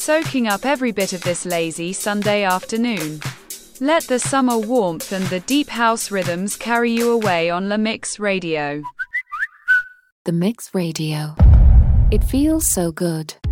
soaking up every bit of this lazy Sunday afternoon. Let the summer warmth and the deep house rhythms carry you away on La Mix Radio. The Mix Radio. It feels so good.